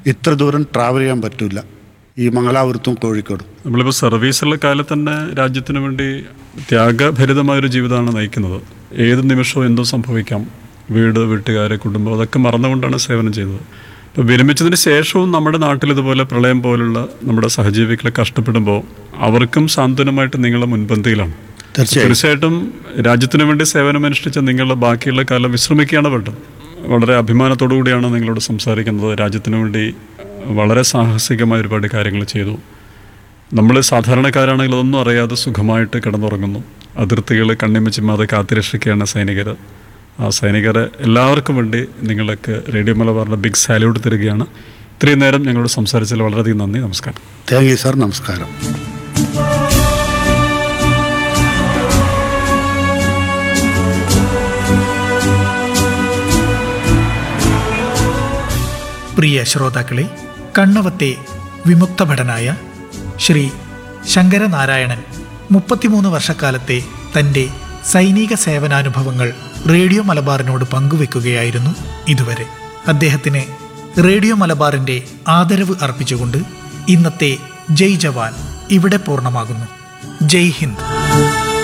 ഇത്ര ദൂരം ട്രാവൽ ചെയ്യാൻ പറ്റില്ല ഈ മംഗലാപുരത്തും കോഴിക്കോടും. നമ്മളിപ്പോൾ സർവീസുള്ള കാലത്ത് തന്നെ രാജ്യത്തിന് വേണ്ടി ത്യാഗഭരിതമായൊരു ജീവിതമാണ് നയിക്കുന്നത്. ഏത് നിമിഷവും എന്തോ സംഭവിക്കാം. വീട്, വീട്ടുകാരെ, കുടുംബം അതൊക്കെ മറന്നുകൊണ്ടാണ് സേവനം ചെയ്തത്. ഇപ്പോൾ വിരമിച്ചതിന് ശേഷവും നമ്മുടെ നാട്ടിൽ ഇതുപോലെ പ്രളയം പോലുള്ള നമ്മുടെ സഹജീവികളെ കഷ്ടപ്പെടുമ്പോൾ അവർക്കും സാന്ത്വനമായിട്ട് നിങ്ങളുടെ മുൻപന്തിയിലാണ്. തീർച്ചയായിട്ടും രാജ്യത്തിന് വേണ്ടി സേവനമനുഷ്ഠിച്ച നിങ്ങളുടെ ബാക്കിയുള്ള കാലം വിശ്രമിക്കുകയാണ് വേണ്ടത്. വളരെ അഭിമാനത്തോടു കൂടിയാണ് നിങ്ങളോട് സംസാരിക്കുന്നത്. രാജ്യത്തിന് വേണ്ടി വളരെ സാഹസികമായ ഒരുപാട് കാര്യങ്ങൾ ചെയ്തു. നമ്മൾ സാധാരണക്കാരാണെങ്കിൽ അതൊന്നും അറിയാതെ സുഖമായിട്ട് കിടന്നുറങ്ങുന്നു. അതിർത്തികൾ കണ്ണിമച്ചിമാതെ കാത്തുരക്ഷിക്കുകയാണ് സൈനികർ. ആ സൈനികരെ എല്ലാവർക്കും വേണ്ടി നിങ്ങൾക്ക് റേഡിയോ മലബാറിൻ്റെ ബിഗ് സാല്യൂട്ട് തരികയാണ്. ഇത്രയും നേരം ഞങ്ങളോട് സംസാരിച്ചതിൽ വളരെയധികം നന്ദി. നമസ്കാരം. Thank you sir. നമസ്കാരം. പ്രിയ ശ്രോതാക്കളെ, കണ്ണവത്തെ വിമുക്ത ഭടനായ ശ്രീ ശങ്കരനാരായണൻ 33 വർഷക്കാലത്തെ തൻ്റെ സൈനിക സേവനാനുഭവങ്ങൾ റേഡിയോ മലബാറിനോട് പങ്കുവെക്കുകയായിരുന്നു ഇതുവരെ. അദ്ദേഹത്തിന് റേഡിയോ മലബാറിൻ്റെ ആദരവ് അർപ്പിച്ചുകൊണ്ട് ഇന്നത്തെ ജയ് ജവാൻ ഇവിടെ പൂർണ്ണമാകുന്നു. ജയ് ഹിന്ദ്.